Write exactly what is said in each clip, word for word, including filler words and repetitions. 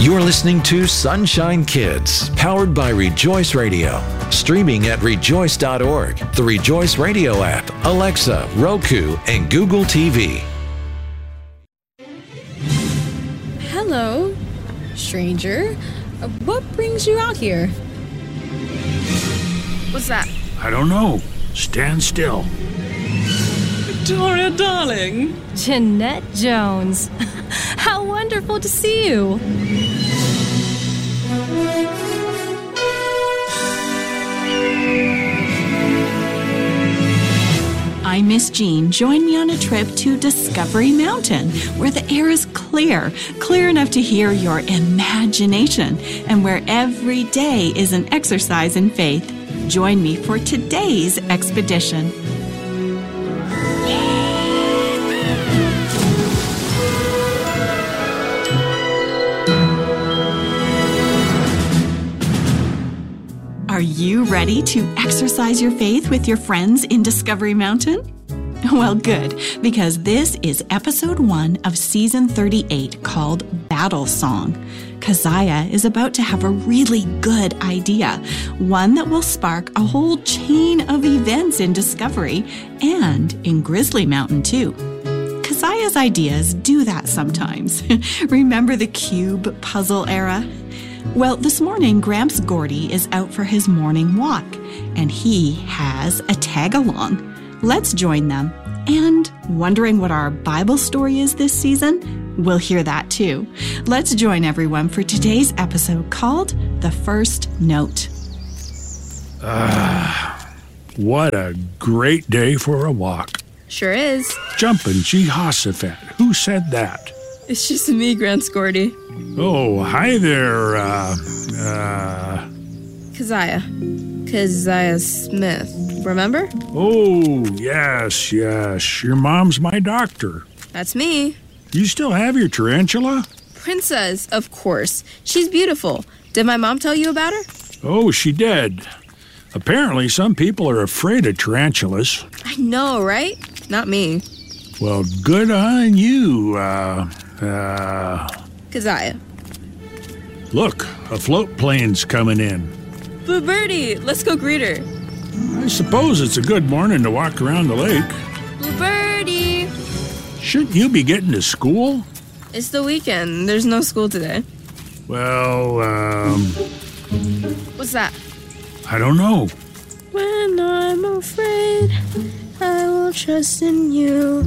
You're listening to Sunshine Kids, powered by Rejoice Radio. Streaming at rejoice dot org, the Rejoice Radio app, Alexa, Roku, and Google T V. Hello, stranger. Uh, What brings you out here? What's that? I don't know. Stand still. Victoria, darling. Jeanette Jones. How wonderful to see you. I'm Miss Jean. Join me on a trip to Discovery Mountain, where the air is clear, clear enough to hear your imagination, and where every day is an exercise in faith. Join me for today's expedition. Are you ready to exercise your faith with your friends in Discovery Mountain? Well, good, because this is episode one of season thirty-eight called Battle Song. Keziah is about to have a really good idea, one that will spark a whole chain of events in Discovery and in Grizzly Mountain, too. Keziah's ideas do that sometimes. Remember the cube puzzle era? Well, this morning, Gramps Gordy is out for his morning walk, and he has a tag-along. Let's join them. And wondering what our Bible story is this season? We'll hear that too. Let's join everyone for today's episode called The First Note. Ah, what a great day for a walk. Sure is. Jumpin' Jehoshaphat. Who said that? It's just me, Gramps Gordy. Oh, hi there, uh, uh... Keziah. Keziah Smith. Remember? Oh, yes, yes. Your mom's my doctor. That's me. You still have your tarantula? Princess, of course. She's beautiful. Did my mom tell you about her? Oh, she did. Apparently, some people are afraid of tarantulas. I know, right? Not me. Well, good on you, uh, uh... Keziah. Look, a float plane's coming in. Blue Birdie, let's go greet her. I suppose it's a good morning to walk around the lake. Blue Birdie. Shouldn't you be getting to school? It's the weekend. There's no school today. Well, um... What's that? I don't know. When I'm afraid, I will trust in you.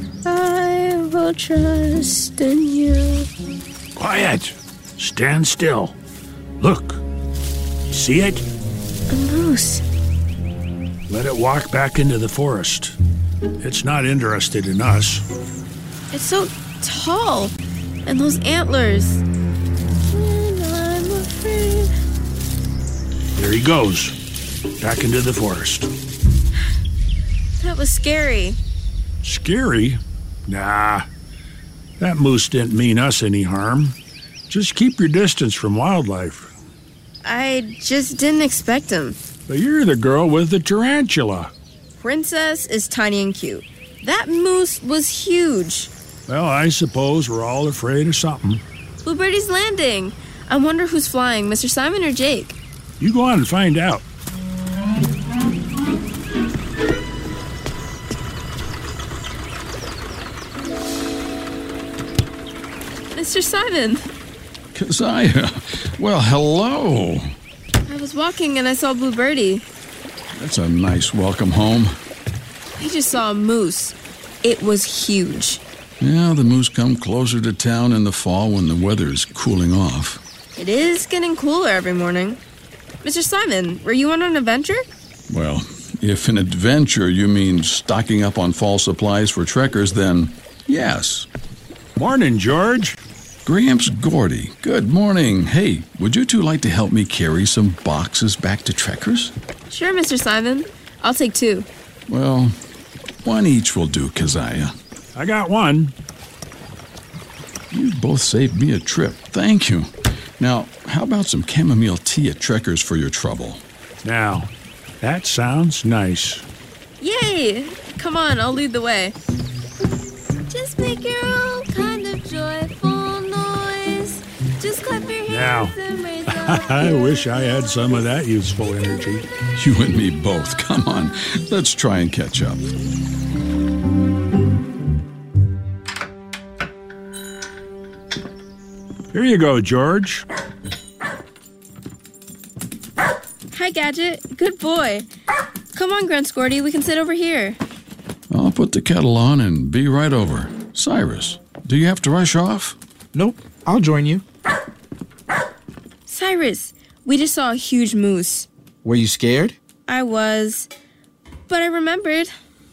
I will trust in you. Quiet. Stand still. Look. See it? A moose. Let it walk back into the forest. It's not interested in us. It's so tall. And those antlers. When I'm afraid. There he goes. Back into the forest. That was scary. Scary? Nah. That moose didn't mean us any harm. Just keep your distance from wildlife. I just didn't expect him. But you're the girl with the tarantula. Princess is tiny and cute. That moose was huge. Well, I suppose we're all afraid of something. Blue Birdie's landing. I wonder who's flying, Mister Simon or Jake? You go on and find out. Mister Simon. Keziah, well, hello. I was walking and I saw Blue Birdie. That's a nice welcome home. I just saw a moose. It was huge. Yeah, the moose come closer to town in the fall when the weather is cooling off. It is getting cooler every morning. Mister Simon, were you on an adventure? Well, if an adventure you mean stocking up on fall supplies for trekkers, then yes. Morning, George. Gramps Gordy, good morning. Hey, would you two like to help me carry some boxes back to trekkers? Sure, Mister Simon. I'll take two. Well, one each will do, Keziah. I got one. You both saved me a trip. Thank you. Now, how about some chamomile tea at Trekkers for your trouble? Now, that sounds nice. Yay! Come on, I'll lead the way. Just make your own kind of joyful noise. Just clap now. I wish I had some of that useful energy. You and me both. Come on, let's try and catch up. Here you go, George. Hi, Gadget. Good boy. Come on, Grunt Squirty. We can sit over here. I'll put the kettle on and be right over. Cyrus, do you have to rush off? Nope, I'll join you. Cyrus, we just saw a huge moose. Were you scared? I was, but I remembered.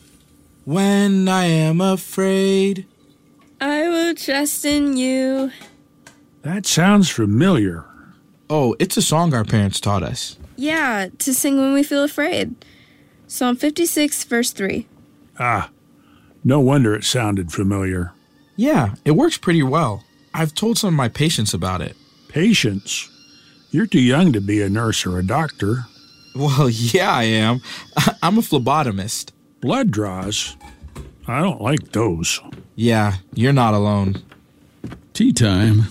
When I am afraid, I will trust in you. That sounds familiar. Oh, it's a song our parents taught us. Yeah, to sing when we feel afraid. Psalm fifty-six, verse three. Ah, no wonder it sounded familiar. Yeah, it works pretty well. I've told some of my patients about it. Patience? You're too young to be a nurse or a doctor. Well, yeah, I am. I'm a phlebotomist. Blood draws? I don't like those. Yeah, you're not alone. Tea time.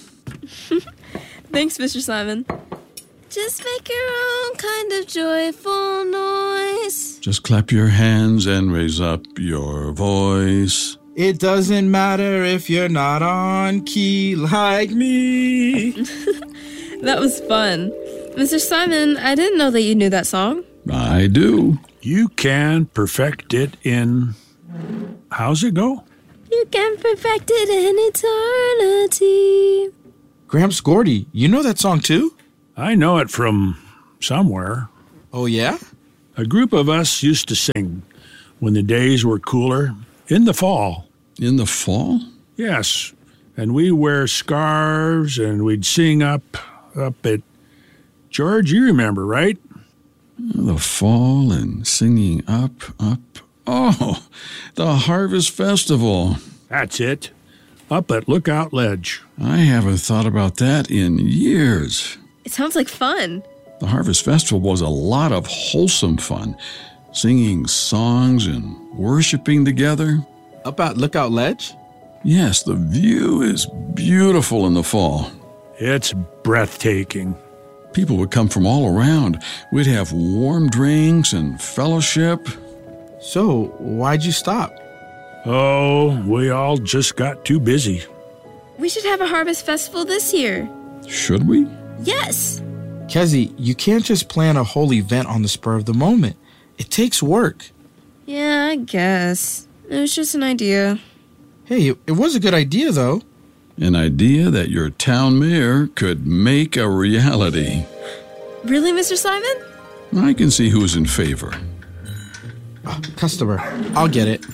Thanks, Mister Simon. Just make your own kind of joyful noise. Just clap your hands and raise up your voice. It doesn't matter if you're not on key like me. That was fun. Mister Simon, I didn't know that you knew that song. I do. You can perfect it in... How's it go? You can perfect it in eternity. Gramps Gordy, you know that song too? I know it from somewhere. Oh, yeah? A group of us used to sing when the days were cooler in the fall. In the fall? Yes, and we wear scarves and we'd sing up, up at... George, you remember, right? The fall and singing up, up. Oh, the Harvest Festival. That's it. Up at Lookout Ledge. I haven't thought about that in years. It sounds like fun. The Harvest Festival was a lot of wholesome fun. Singing songs and worshiping together. Up at Lookout Ledge? Yes, the view is beautiful in the fall. It's breathtaking. People would come from all around. We'd have warm drinks and fellowship. So, why'd you stop? Oh, we all just got too busy. We should have a harvest festival this year. Should we? Yes. Kezzy, you can't just plan a whole event on the spur of the moment. It takes work. Yeah, I guess. It was just an idea. Hey, it was a good idea, though. An idea that your town mayor could make a reality. Really, Mister Simon? I can see who's in favor. Uh, customer, I'll get it.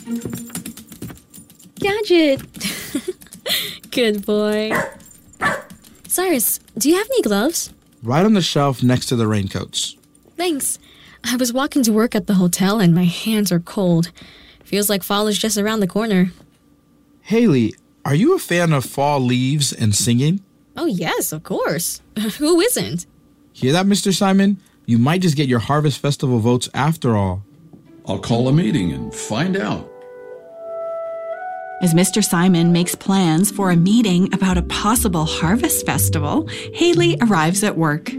Gadget. Good boy. Cyrus, do you have any gloves? Right on the shelf next to the raincoats. Thanks. I was walking to work at the hotel and my hands are cold. Feels like fall is just around the corner. Haley, are you a fan of fall leaves and singing? Oh, yes, of course. Who isn't? Hear that, Mister Simon? You might just get your Harvest Festival votes after all. I'll call a meeting and find out. As Mister Simon makes plans for a meeting about a possible harvest festival, Haley arrives at work.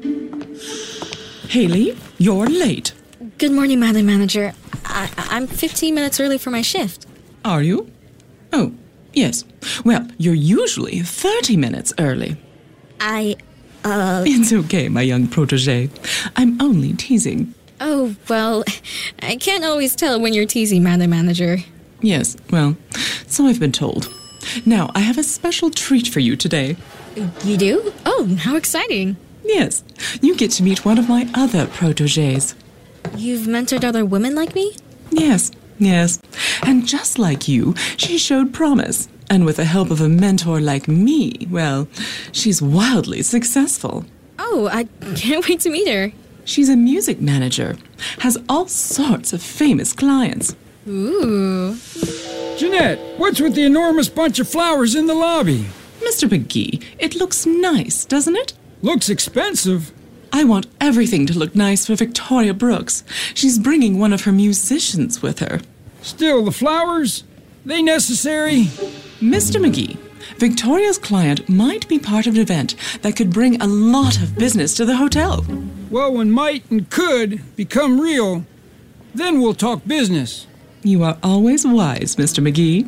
Haley, you're late. Good morning, Madam Manager. I- I'm fifteen minutes early for my shift. Are you? Oh, yes. Well, you're usually thirty minutes early. I, uh... It's okay, my young protege. I'm only teasing. Oh, well, I can't always tell when you're teasing, Madam Manager. Yes, well, so I've been told. Now, I have a special treat for you today. You do? Oh, how exciting. Yes, you get to meet one of my other proteges. You've mentored other women like me? Yes, yes. And just like you, she showed promise. And with the help of a mentor like me, well, she's wildly successful. Oh, I can't wait to meet her. She's a music manager, has all sorts of famous clients. Ooh. Jeanette, what's with the enormous bunch of flowers in the lobby? Mister McGee, it looks nice, doesn't it? Looks expensive. I want everything to look nice for Victoria Brooks. She's bringing one of her musicians with her. Still, the flowers, they necessary? Mister McGee, Victoria's client might be part of an event that could bring a lot of business to the hotel. Well, when might and could become real, then we'll talk business. You are always wise, Mister McGee.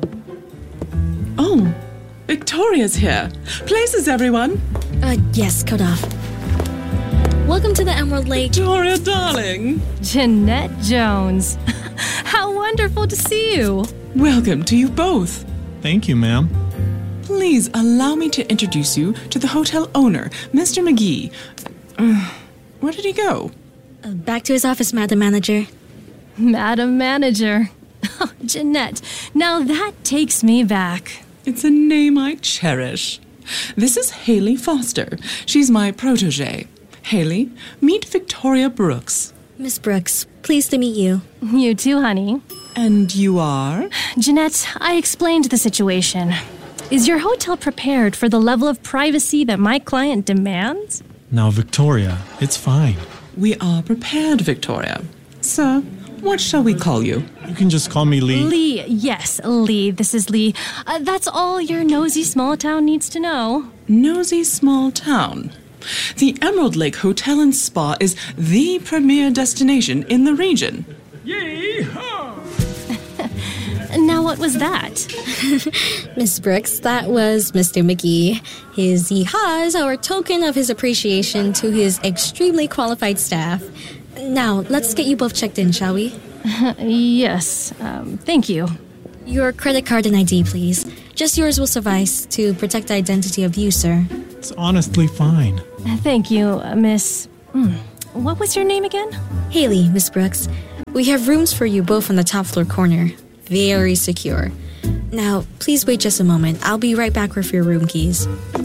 Oh, Victoria's here. Places, everyone. Uh, yes, cut off. Welcome to the Emerald Lake. Victoria, darling. Jeanette Jones. How wonderful to see you. Welcome to you both. Thank you, ma'am. Please allow me to introduce you to the hotel owner, Mister McGee. Uh, where did he go? Uh, back to his office, Madam Manager. Madam Manager. Oh, Jeanette, now that takes me back. It's a name I cherish. This is Haley Foster. She's my protege. Haley, meet Victoria Brooks. Miss Brooks, pleased to meet you. You too, honey. And you are? Jeanette, I explained the situation. Is your hotel prepared for the level of privacy that my client demands? Now, Victoria, it's fine. We are prepared, Victoria. Sir, what shall we call you? You can just call me Lee. Lee, yes, Lee. This is Lee. Uh, that's all your nosy small town needs to know. Nosy small town. The Emerald Lake Hotel and Spa is the premier destination in the region. Yee-haw! Now, what was that? Miss Brooks, that was Mister McGee. His yee-haw is our token of his appreciation to his extremely qualified staff. Now, let's get you both checked in, shall we? Yes, um, thank you. Your credit card and I D, please. Just yours will suffice to protect the identity of you, sir. It's honestly fine. Thank you, uh, Miss... Mm, what was your name again? Haley, Miss Brooks. We have rooms for you both on the top floor corner. Very secure. Now, please wait just a moment. I'll be right back with your room keys.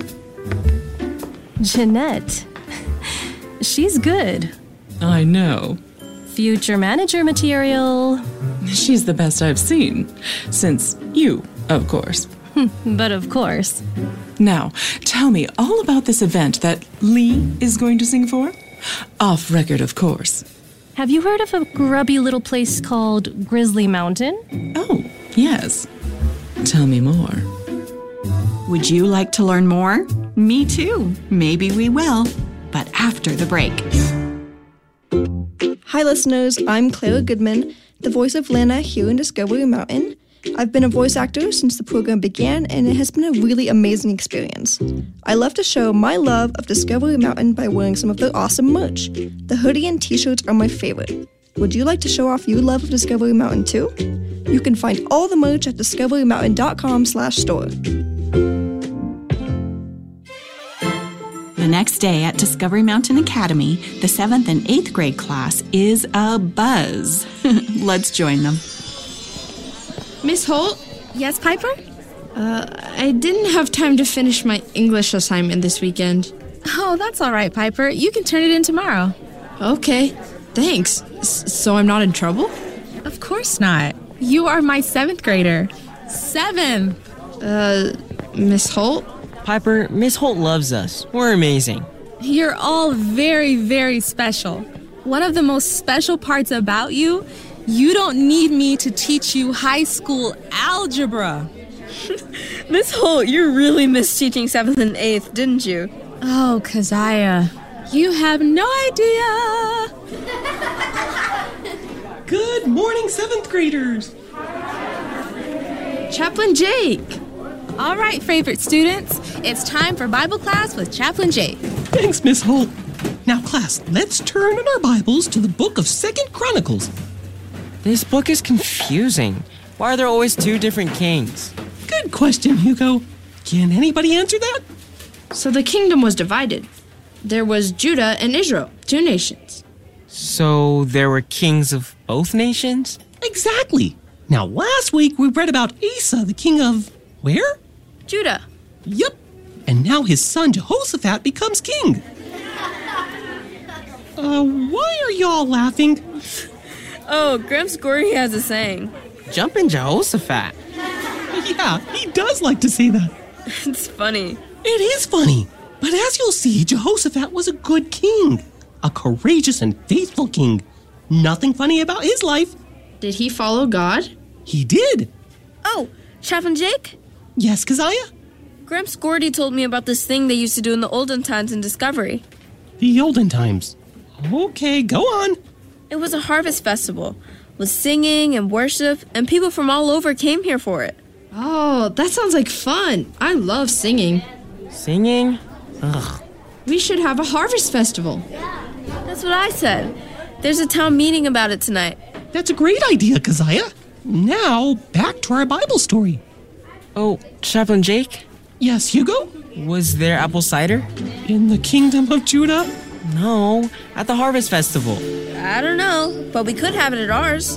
Jeanette. She's good. I know. Future manager material. She's the best I've seen. Since you, of course. But of course. Now, tell me all about this event that Lee is going to sing for. Off record, of course. Have you heard of a grubby little place called Grizzly Mountain? Oh, yes. Tell me more. Would you like to learn more? Me too. Maybe we will, but after the break. Hi listeners, I'm Clara Goodman, the voice of Lana here in Discovery Mountain. I've been a voice actor since the program began, and it has been a really amazing experience. I love to show my love of Discovery Mountain by wearing some of their awesome merch. The hoodie and t-shirts are my favorite. Would you like to show off your love of Discovery Mountain too? You can find all the merch at discovery mountain dot com slash store. The next day at Discovery Mountain Academy, the seventh and eighth grade class is a buzz. Let's join them. Miss Holt? Yes, Piper? Uh, I didn't have time to finish my English assignment this weekend. Oh, that's all right, Piper. You can turn it in tomorrow. Okay, thanks. S- so I'm not in trouble? Of course not. You are my seventh grader. Seventh! Uh, Miss Holt? Piper, Miss Holt loves us. We're amazing. You're all very, very special. One of the most special parts about you, you don't need me to teach you high school algebra. Miss Holt, you really missed teaching seventh and eighth, didn't you? Oh, Keziah, you have no idea. Good morning, seventh graders. Chaplain Jake. All right, favorite students, it's time for Bible class with Chaplain Jake. Thanks, Miss Holt. Now, class, let's turn in our Bibles to the book of Second Chronicles. This book is confusing. Why are there always two different kings? Good question, Hugo. Can anybody answer that? So the kingdom was divided. There was Judah and Israel, two nations. So there were kings of both nations? Exactly. Now, last week we read about Asa, the king of where? Judah. Yep. And now his son Jehoshaphat becomes king. Uh, why are y'all laughing? Oh, Gramps Gorey has a saying. Jumpin' Jehoshaphat. Yeah, he does like to say that. It's funny. It is funny. But as you'll see, Jehoshaphat was a good king. A courageous and faithful king. Nothing funny about his life. Did he follow God? He did. Oh, Chaplain Jake? Yes, Keziah? Gramps Gordy told me about this thing they used to do in the olden times in Discovery. The olden times. Okay, go on. It was a harvest festival with singing and worship, and people from all over came here for it. Oh, that sounds like fun. I love singing. Singing? Ugh. We should have a harvest festival. That's what I said. There's a town meeting about it tonight. That's a great idea, Keziah. Now, back to our Bible story. Oh, Chaplain Jake? Yes, Hugo? Was there apple cider? In the kingdom of Judah? No, at the Harvest Festival. I don't know, but we could have it at ours.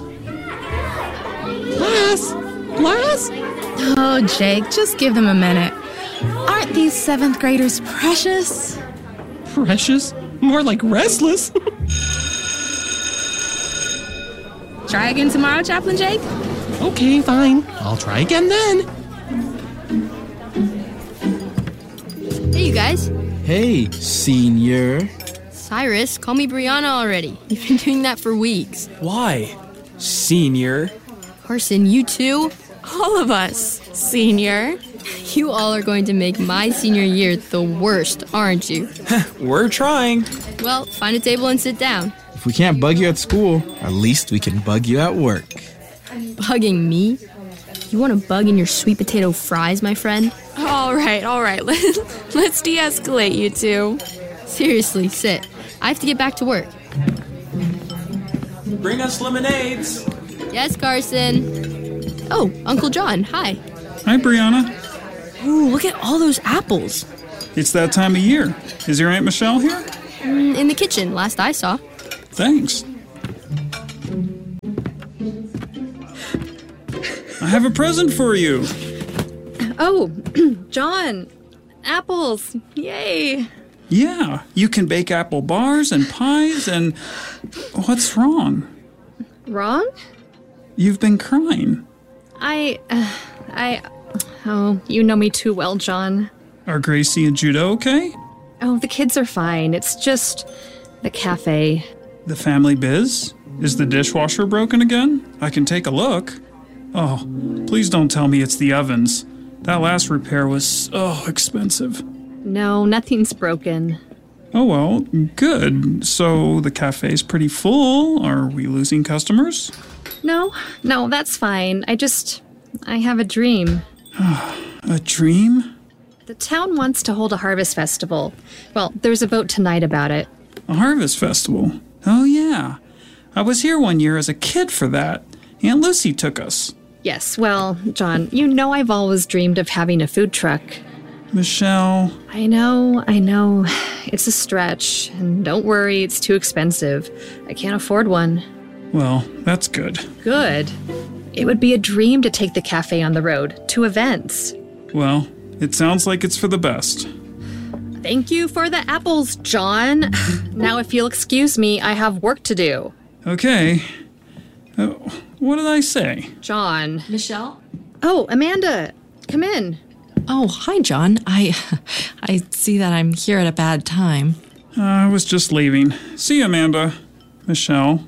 Class! Class! Oh, Jake, just give them a minute. Aren't these seventh graders precious? Precious? More like restless. Try again tomorrow, Chaplain Jake? Okay, fine. I'll try again then. Hey, you guys. Hey, senior. Cyrus, call me Brianna already. You've been doing that for weeks. Why? Senior. Carson, you too? All of us, senior. You all are going to make my senior year the worst, aren't you? We're trying. Well, find a table and sit down. If we can't bug you at school, at least we can bug you at work. Bugging me? You want to bug in your sweet potato fries, my friend? All right, all right. Let's de-escalate, you two. Seriously, sit. I have to get back to work. Bring us lemonades. Yes, Carson. Oh, Uncle John, hi. Hi, Brianna. Ooh, look at all those apples. It's that time of year. Is your Aunt Michelle here? Mm, in the kitchen, last I saw. Thanks. I have a present for you. Oh, John. Apples. Yay. Yeah, you can bake apple bars and pies and... What's wrong? Wrong? You've been crying. I... Uh, I... Oh, you know me too well, John. Are Gracie and Judah okay? Oh, the kids are fine. It's just the cafe. The family biz? Is the dishwasher broken again? I can take a look. Oh, please don't tell me it's the ovens. That last repair was so expensive. No, nothing's broken. Oh, well, good. So the cafe's pretty full. Are we losing customers? No, no, that's fine. I just... I have a dream. A dream? The town wants to hold a harvest festival. Well, there's a vote tonight about it. A harvest festival? Oh, yeah. I was here one year as a kid for that. Aunt Lucy took us. Yes, well, John, you know I've always dreamed of having a food truck. Michelle. I know, I know. It's a stretch. And don't worry, it's too expensive. I can't afford one. Well, that's good. Good. It would be a dream to take the cafe on the road, to events. Well, it sounds like it's for the best. Thank you for the apples, John. Now, if you'll excuse me, I have work to do. Okay. Uh, what did I say? John. Michelle? Oh, Amanda. Come in. Oh, hi, John. I I see that I'm here at a bad time. Uh, I was just leaving. See you, Amanda. Michelle.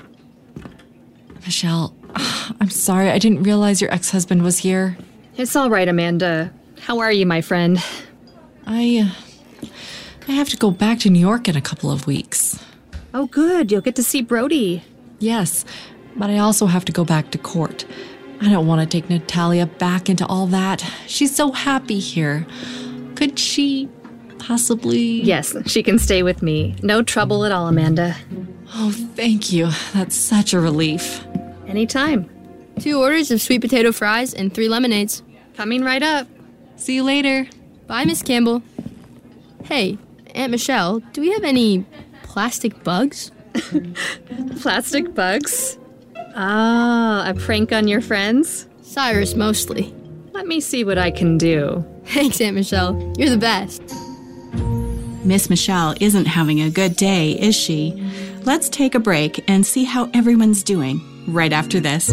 Michelle, I'm sorry. I didn't realize your ex-husband was here. It's all right, Amanda. How are you, my friend? I, uh, I have to go back to New York in a couple of weeks. Oh, good. You'll get to see Brody. Yes, but I also have to go back to court. I don't want to take Natalia back into all that. She's so happy here. Could she possibly... Yes, she can stay with me. No trouble at all, Amanda. Oh, thank you. That's such a relief. Anytime. Two orders of sweet potato fries and three lemonades. Coming right up. See you later. Bye, Miss Campbell. Hey, Aunt Michelle, do we have any plastic bugs? Plastic bugs? Ah, a prank on your friends? Cyrus, mostly. Let me see what I can do. Thanks, Aunt Michelle. You're the best. Miss Michelle isn't having a good day, is she? Let's take a break and see how everyone's doing right after this.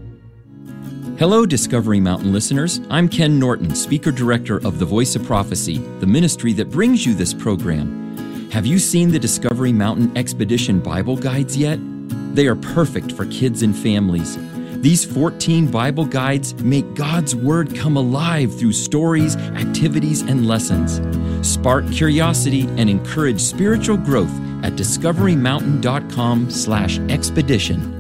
Hello, Discovery Mountain listeners. I'm Ken Norton, Speaker Director of The Voice of Prophecy, the ministry that brings you this program. Have you seen the Discovery Mountain Expedition Bible Guides yet? They are perfect for kids and families. These fourteen Bible guides make God's Word come alive through stories, activities, and lessons. Spark curiosity and encourage spiritual growth at discoverymountain.com slash expedition.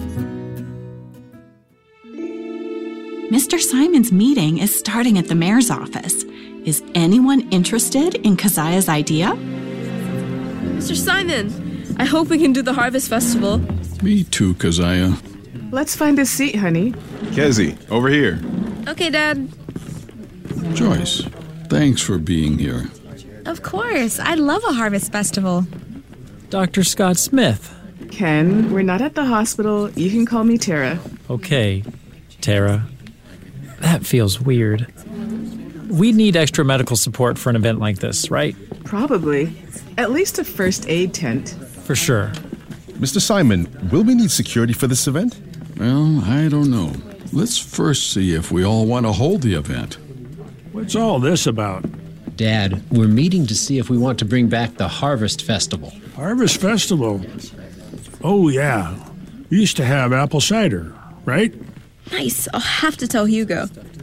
Mister Simon's meeting is starting at the mayor's office. Is anyone interested in Keziah's idea? Mister Simon, I hope we can do the Harvest Festival. Me too, Keziah. Let's find a seat, honey. Kezi, over here. Okay, Dad. Joyce, thanks for being here. Of course. I love a harvest festival. Doctor Scott Smith. Ken, we're not at the hospital. You can call me Tara. Okay, Tara. That feels weird. We need extra medical support for an event like this, right? Probably. At least a first aid tent. For sure. Mister Simon, will we need security for this event? Well, I don't know. Let's first see if we all want to hold the event. What's all this about? Dad, we're meeting to see if we want to bring back the Harvest Festival. Harvest Festival? Oh, yeah. We used to have apple cider, right? Nice. I'll have to tell Hugo.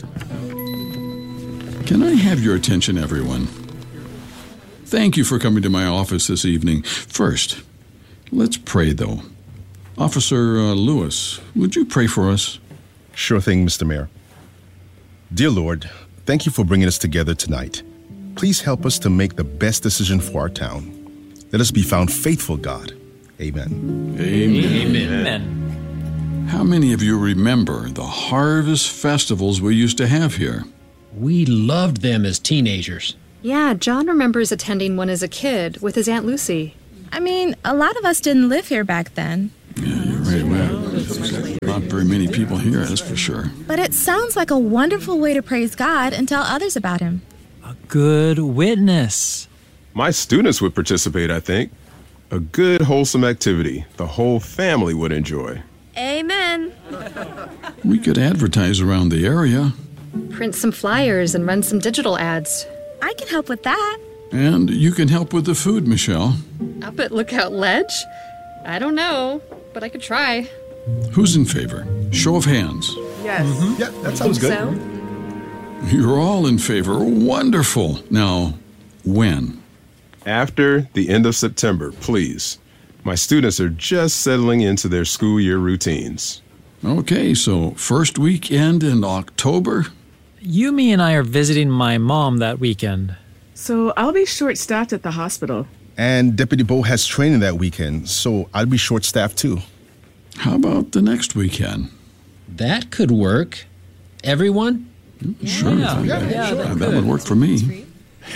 Can I have your attention, everyone? Thank you for coming to my office this evening. First, let's pray, though. Officer uh, Lewis, would you pray for us? Sure thing, Mister Mayor. Dear Lord, thank you for bringing us together tonight. Please help us to make the best decision for our town. Let us be found faithful, God. Amen. Amen. Amen. How many of you remember the harvest festivals we used to have here? We loved them as teenagers. Yeah, John remembers attending one as a kid with his Aunt Lucy. I mean, a lot of us didn't live here back then. Yeah, you're right. Well, not very many people here, that's for sure. But it sounds like a wonderful way to praise God and tell others about Him. A good witness. My students would participate, I think. A good, wholesome activity the whole family would enjoy. Amen. We could advertise around the area. Print some flyers and run some digital ads. I can help with that. And you can help with the food, Michelle. Up at Lookout Ledge? I don't know, but I could try. Who's in favor? Show of hands. Yes. Mm-hmm. Yeah, that sounds good. So? You're all in favor. Wonderful. Now, when? After the end of September, please. My students are just settling into their school year routines. Okay, so first weekend in October? Yumi and I are visiting my mom that weekend. So I'll be short-staffed at the hospital. And Deputy Bo has training that weekend, so I'll be short-staffed too. How about the next weekend? That could work. Everyone? Yeah. Sure. Yeah, Yeah, yeah, sure. that That would work for me.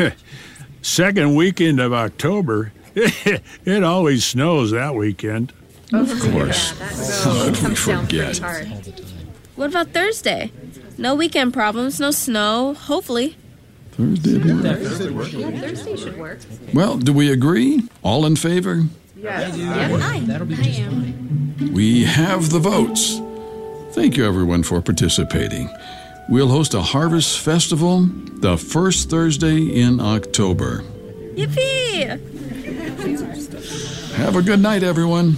Second weekend of October. It always snows that weekend. Of course. How could we forget? What about Thursday? No weekend problems, no snow, hopefully. Thursday would work. Thursday should work. Well, do we agree? All in favor? Yes. Yeah, that'll be just fine. We have the votes. Thank you, everyone, for participating. We'll host a harvest festival the first Thursday in October. Yippee! Have a good night, everyone.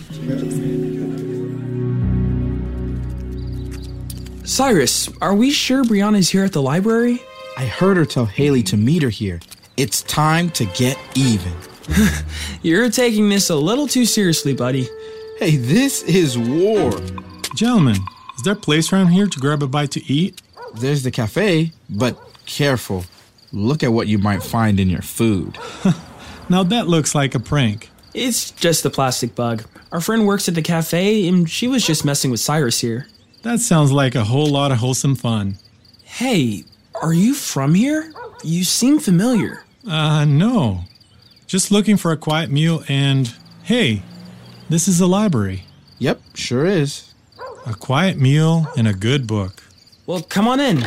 Cyrus, are we sure Brianna's here at the library? I heard her tell Haley to meet her here. It's time to get even. You're taking this a little too seriously, buddy. Hey, this is war. Gentlemen, is there a place around here to grab a bite to eat? There's the cafe, but careful. Look at what you might find in your food. Now that looks like a prank. It's just a plastic bug. Our friend works at the cafe, and she was just messing with Cyrus here. That sounds like a whole lot of wholesome fun. Hey, are you from here? You seem familiar. Uh, no. Just looking for a quiet meal and, hey, this is a library. Yep, sure is. A quiet meal and a good book. Well, come on in.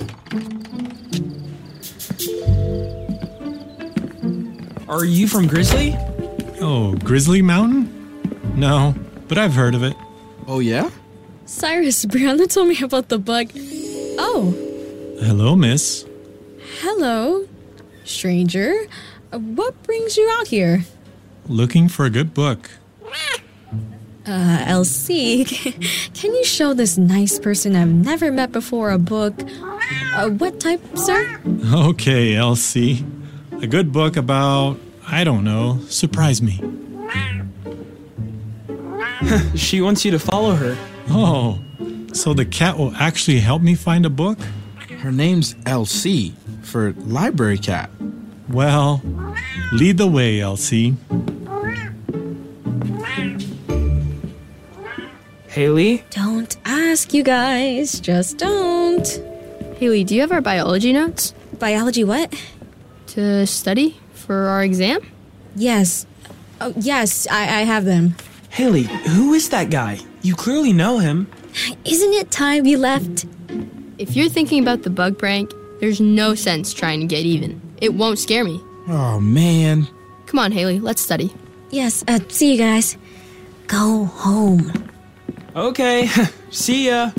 Are you from Grizzly? Oh, Grizzly Mountain? No, but I've heard of it. Oh, yeah? Cyrus, Brianna told me about the bug. Oh. Hello, miss. Hello, stranger. Uh, What brings you out here? Looking for a good book. Uh, Elsie, can you show this nice person I've never met before a book? Uh, what type, sir? Okay, Elsie. A good book about, I don't know, surprise me. She wants you to follow her. Oh, so the cat will actually help me find a book? Her name's Elsie, for library cat. Well, lead the way, Elsie. Haley? Don't ask, you guys. Just don't. Haley, do you have our biology notes? Biology what? To study for our exam? Yes. Oh, yes, I, I have them. Haley, who is that guy? You clearly know him. Isn't it time we left? If you're thinking about the bug prank, there's no sense trying to get even. It won't scare me. Oh, man. Come on, Haley, let's study. Yes, uh, see you guys. Go home. Okay, see ya.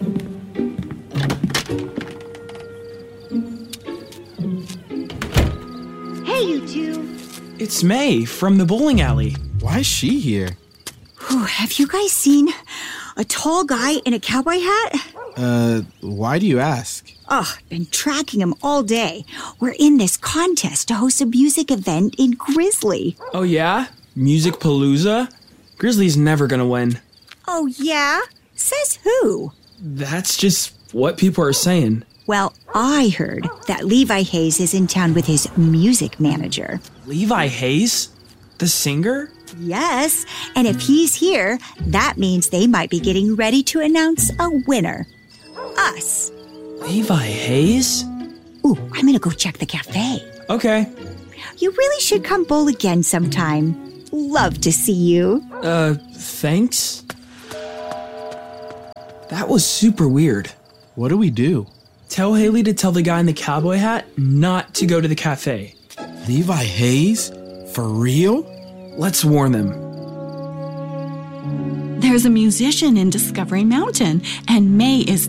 Hey, you two. It's May from the bowling alley. Why is she here? Whew, have you guys seen a tall guy in a cowboy hat? Uh, why do you ask? Ugh, been tracking him all day. We're in this contest to host a music event in Grizzly. Oh yeah? Music Palooza? Grizzly's never gonna win. Oh yeah? Says who? That's just what people are saying. Well, I heard that Levi Hayes is in town with his music manager. Levi Hayes? The singer? Yes, and if he's here, that means they might be getting ready to announce a winner. Us. Levi Hayes? Ooh, I'm gonna go check the cafe. Okay. You really should come bowl again sometime. Love to see you. Uh, thanks? That was super weird. What do we do? Tell Haley to tell the guy in the cowboy hat not to go to the cafe. Levi Hayes? For real? Let's warn them. There's a musician in Discovery Mountain, and May is